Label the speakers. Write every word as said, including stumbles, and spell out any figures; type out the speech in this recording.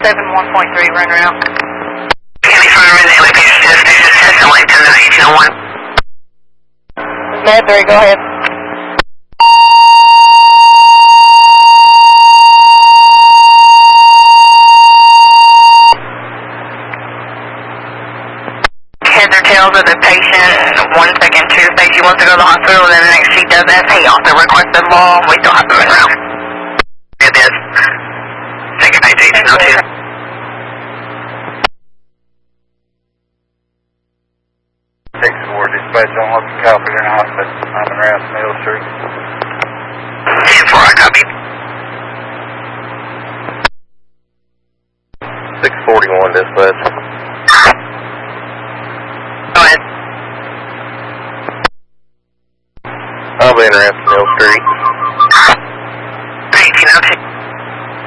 Speaker 1: seven one point three, run route.
Speaker 2: County Fire in the elevation test station, test and lane ten eighteen oh one.
Speaker 1: Med three, go ahead.
Speaker 2: Heads or tails of the patient, one second, two, say she wants to go to the hospital, then the next she doesn't, he also requested law, we still have to run around. It is. Second page eighteen oh two.
Speaker 3: six four, dispatch on local copy in the hospital, I'm around Middle Street.
Speaker 2: ten four, I copy.
Speaker 3: six forty-one, dispatch.